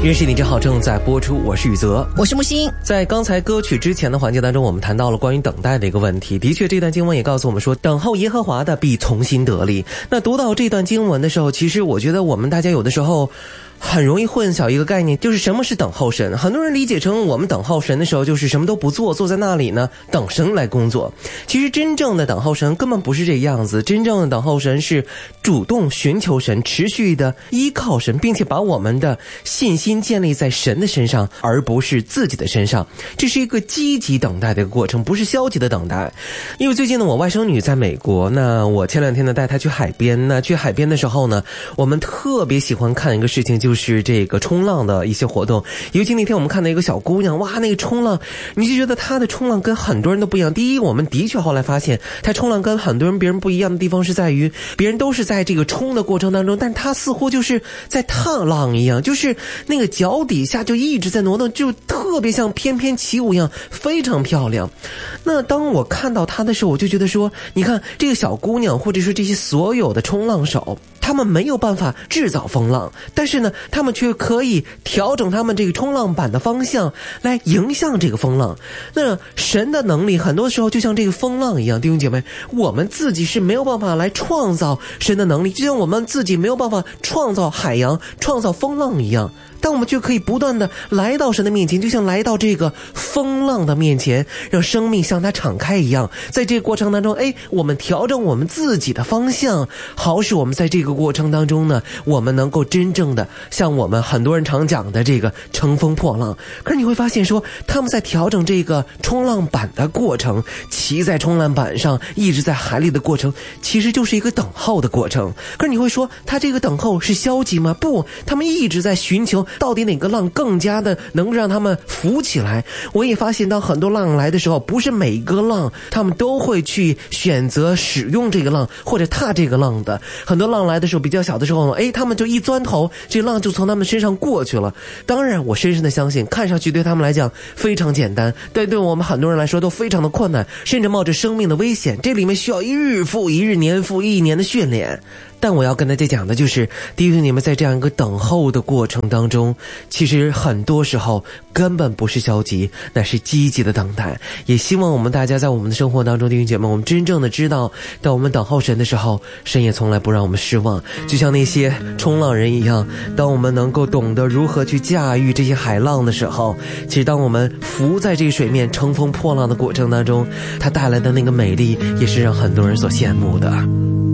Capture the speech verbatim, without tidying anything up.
认识你真好正在播出，我是宇泽， 我是木星。 在刚才歌曲之前的环节当中，我们谈到了关于等待的一个问题。的确，这段经文也告诉我们说，等候耶和华的必从心得力。那读到这段经文的时候，其实我觉得我们大家有的时候很容易混淆一个概念，就是什么是等候神。很多人理解成我们等候神的时候就是什么都不做，坐在那里呢等神来工作。其实真正的等候神根本不是这样子，真正的等候神是主动寻求神，持续的依靠神，并且把我们的信心建立在神的身上，而不是自己的身上。这是一个积极等待的一个过程，不是消极的等待。因为最近呢，我外甥女在美国，那我前两天呢带她去海边，那去海边的时候呢，我们特别喜欢看一个事情，就是这个冲浪的一些活动。尤其那天我们看到一个小姑娘，哇，那个冲浪，你就觉得她的冲浪跟很多人都不一样。第一，我们的确后来发现她冲浪跟很多人别人不一样的地方是在于，别人都是在这个冲的过程当中，但她似乎就是在踏浪一样，就是那个脚底下就一直在挪动，就特别像翩翩起舞一样，非常漂亮。那当我看到她的时候，我就觉得说，你看这个小姑娘，或者说这些所有的冲浪手，他们没有办法制造风浪，但是呢，他们却可以调整他们这个冲浪板的方向来迎向这个风浪。那神的能力很多时候就像这个风浪一样，弟兄姐妹，我们自己是没有办法来创造神的能力，就像我们自己没有办法创造海洋、创造风浪一样。但我们就可以不断的来到神的面前，就像来到这个风浪的面前，让生命向它敞开一样。在这个过程当中，哎，我们调整我们自己的方向，好使我们在这个过程当中呢，我们能够真正的像我们很多人常讲的这个乘风破浪。可是你会发现说，他们在调整这个冲浪板的过程，骑在冲浪板上一直在海里的过程，其实就是一个等候的过程。可是你会说，他这个等候是消极吗？不，他们一直在寻求到底哪个浪更加的能让他们浮起来。我也发现当很多浪来的时候，不是每一个浪他们都会去选择使用这个浪或者踏这个浪的。很多浪来的时候，比较小的时候，哎，他们就一钻头，这浪就从他们身上过去了。当然我深深的相信，看上去对他们来讲非常简单，但对我们很多人来说都非常的困难，甚至冒着生命的危险，这里面需要一日复一日、年复一年的训练。但我要跟大家讲的就是，弟兄你们在这样一个等候的过程当中，其实很多时候根本不是消极，那是积极的等待。也希望我们大家在我们的生活当中，弟兄姐妹，我们真正的知道，当我们等候神的时候，神也从来不让我们失望。就像那些冲浪人一样，当我们能够懂得如何去驾驭这些海浪的时候，其实当我们浮在这个水面乘风破浪的过程当中，它带来的那个美丽，也是让很多人所羡慕的。